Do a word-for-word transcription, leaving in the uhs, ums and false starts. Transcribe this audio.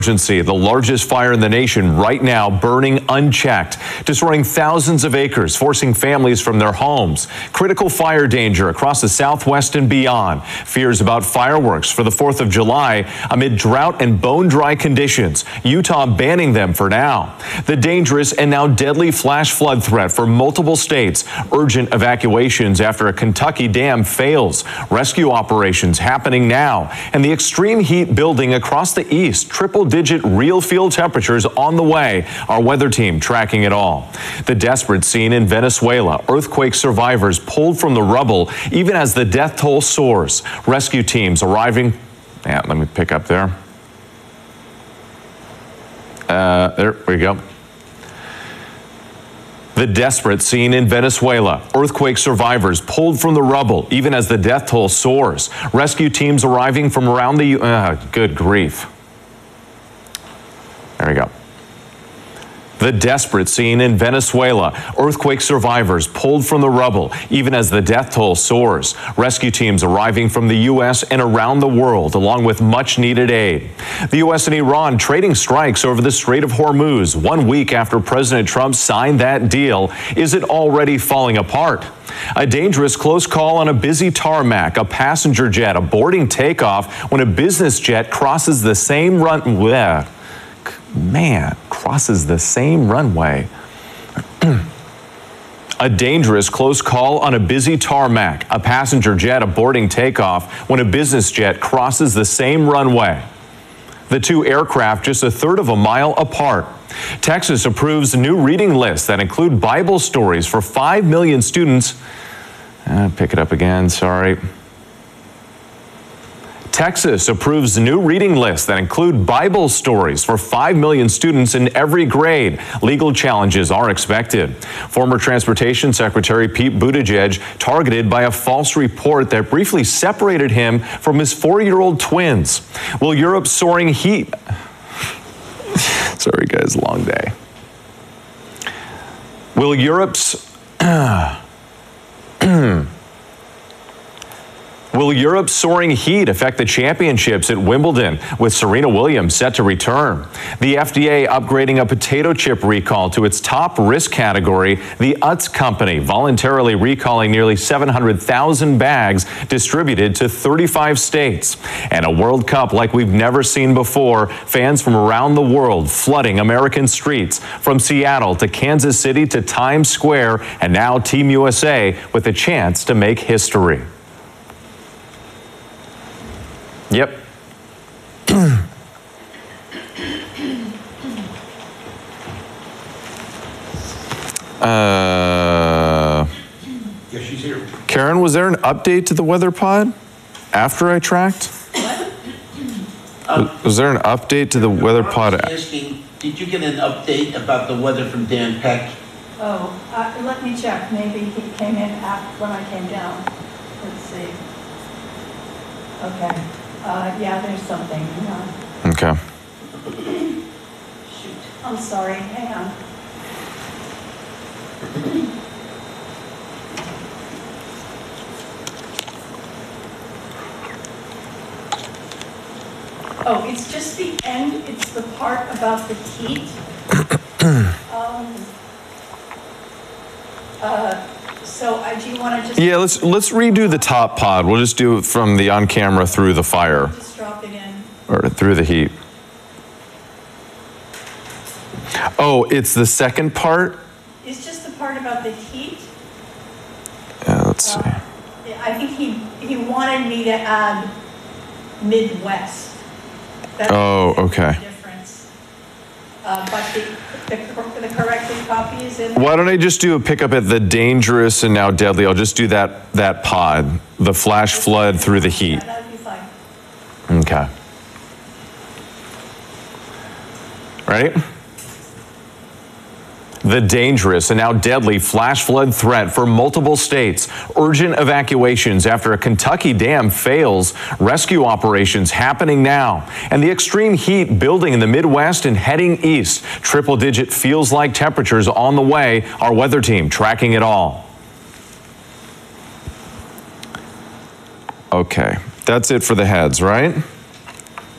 Emergency, the largest fire in the nation right now, burning unchecked, destroying thousands of acres, forcing families from their homes. Critical fire danger across the Southwest and beyond. Fears about fireworks for the fourth of July amid drought and bone-dry conditions. Utah banning them for now. The dangerous and now deadly flash flood threat for multiple states. Urgent evacuations after a Kentucky dam fails. Rescue operations happening now. And the extreme heat building across the east. Triple digit real field temperatures on the way. Our weather team tracking it all. The desperate scene in Venezuela. Earthquake survivors pulled from the rubble even as the death toll soars. Rescue teams arriving. Yeah, let me pick up there. Uh, there we go. The desperate scene in Venezuela. Earthquake survivors pulled from the rubble even as the death toll soars. Rescue teams arriving from around the... Uh, good grief. There we go. The desperate scene in Venezuela. Earthquake survivors pulled from the rubble even as the death toll soars. Rescue teams arriving from the U S and around the world along with much needed aid. The U S and Iran trading strikes over the Strait of Hormuz one week after President Trump signed that deal. Is it already falling apart? A dangerous close call on a busy tarmac, a passenger jet aborting takeoff when a business jet crosses the same runway. Man, crosses the same runway. A dangerous close call on a busy tarmac, a passenger jet aborting takeoff when a business jet crosses the same runway. The two aircraft just a third of a mile apart. Texas approves new reading lists that include Bible stories for five million students. Uh, pick it up again, sorry. Texas approves new reading lists that include Bible stories for five million students in every grade. Legal challenges are expected. Former Transportation Secretary Pete Buttigieg targeted by a false report that briefly separated him from his four-year-old twins. Will Europe's soaring heat... Sorry, guys, long day. Will Europe's... Will Europe's soaring heat affect the championships at Wimbledon, with Serena Williams set to return? The F D A upgrading a potato chip recall to its top risk category. The Utz Company voluntarily recalling nearly seven hundred thousand bags distributed to thirty-five states. And a World Cup like we've never seen before. Fans from around the world flooding American streets, from Seattle to Kansas City to Times Square, and now Team U S A with a chance to make history. Yep. uh, yeah, she's here. Karen, was there an update to the weather pod after I tracked? What? Um, was, was there an update to the weather pod? Asking, did you get an update about the weather from Dan Peck? Oh, uh, let me check. Maybe he came in after when I came down. Let's see. Okay. Uh, yeah, there's something. Hang on. Okay. Shoot. I'm sorry. Hang on. Oh, it's just the end. It's the part about the heat. um, uh, So, uh, do you want to just... Yeah, let's let's redo the top pod. We'll just do it from the on camera through the fire. Just drop it in. Or through the heat. Oh, it's the second part? It's just the part about the heat. Yeah, let's see. Uh, I think he he wanted me to add Midwest. That's Oh, okay. The difference. Uh, but the, the, the corrected copy is in. Why don't I just do a pickup at the dangerous and now deadly? I'll just do that that pod, the flash flood through the heat. Yeah, that'd be fine. Okay. Ready? The dangerous and now deadly flash flood threat for multiple states. Urgent evacuations after a Kentucky dam fails. Rescue operations happening now. And the extreme heat building in the Midwest and heading east. Triple digit feels like temperatures on the way. Our weather team tracking it all. Okay, that's it for the heads, right?